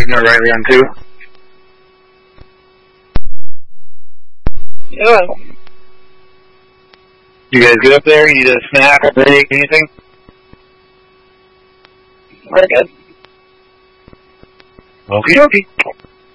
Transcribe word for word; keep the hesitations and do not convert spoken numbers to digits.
No, Riley on two. Yeah. You guys get up there? You need a snack, a break, anything? We're good. Okie dokie.